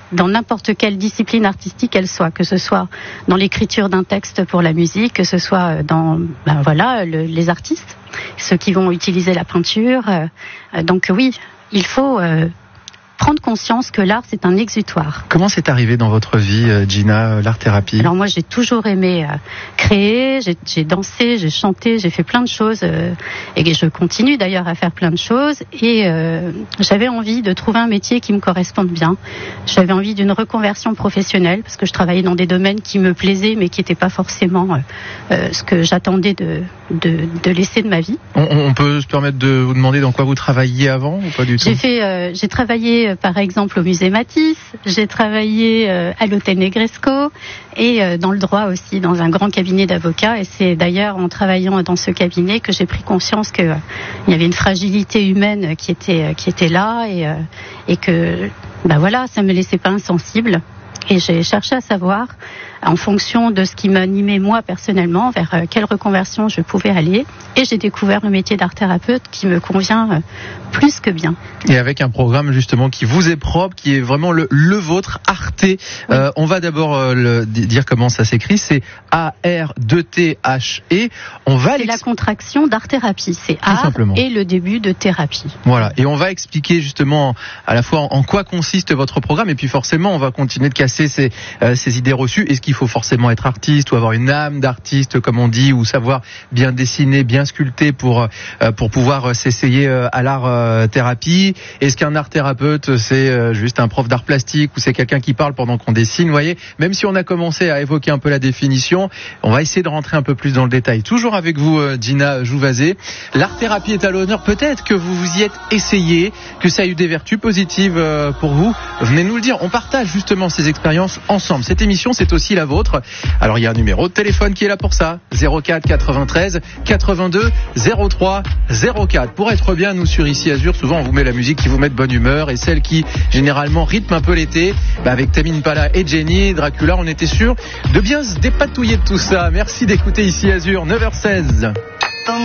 dans n'importe quelle discipline artistique qu'elle soit, que ce soit dans l'écriture d'un texte pour la musique, que ce soit dans les artistes, ceux qui vont utiliser la peinture. Donc oui, il faut prendre conscience que l'art, c'est un exutoire. Comment c'est arrivé dans votre vie, Gina, l'art-thérapie ? Alors moi, j'ai toujours aimé créer, j'ai dansé, j'ai chanté, j'ai fait plein de choses, et je continue d'ailleurs à faire plein de choses, et j'avais envie de trouver un métier qui me corresponde bien. J'avais envie d'une reconversion professionnelle, parce que je travaillais dans des domaines qui me plaisaient, mais qui n'étaient pas forcément ce que j'attendais de laisser de ma vie. On peut se permettre de vous demander dans quoi vous travailliez avant, ou pas du tout ? J'ai travaillé par exemple au musée Matisse, j'ai travaillé à l'hôtel Negresco et dans le droit aussi, dans un grand cabinet d'avocats. Et c'est d'ailleurs en travaillant dans ce cabinet que j'ai pris conscience qu'il y avait une fragilité humaine qui était là et que ça me laissait pas insensible. Et j'ai cherché à savoir, en fonction de ce qui m'animait moi personnellement, vers quelle reconversion je pouvais aller. Et j'ai découvert le métier d'art-thérapeute qui me convient plus que bien. Et avec un programme justement qui vous est propre, qui est vraiment le vôtre, Arté. Oui. On va d'abord dire comment ça s'écrit. C'est A-R-2-T-H-E. C'est la contraction d'art-thérapie. C'est art et le début de thérapie. Voilà. Et on va expliquer justement à la fois en quoi consiste votre programme. Et puis forcément, on va continuer de casser ces idées reçues. Est-ce qu'il faut forcément être artiste ou avoir une âme d'artiste, comme on dit, ou savoir bien dessiner, bien sculpter pour pouvoir s'essayer à l'art thérapie? Est-ce qu'un art thérapeute, c'est juste un prof d'art plastique ou c'est quelqu'un qui parle pendant qu'on dessine? Vous voyez, même si on a commencé à évoquer un peu la définition, on va essayer de rentrer un peu plus dans le détail. Toujours avec vous, Gina Jouvazé. L'art thérapie est à l'honneur. Peut-être que vous vous y êtes essayé, que ça a eu des vertus positives pour vous. Venez nous le dire. On partage justement ces expériences ensemble. Cette émission, c'est aussi la vôtre. Alors, il y a un numéro de téléphone qui est là pour ça. 04 93 82 03 04. Pour être bien, nous, sur Ici Azur, souvent, on vous met la musique qui vous met de bonne humeur et celle qui, généralement, rythme un peu l'été. Avec Tame Impala et Jenny, Dracula, on était sûr de bien se dépatouiller de tout ça. Merci d'écouter Ici Azur, 9h16.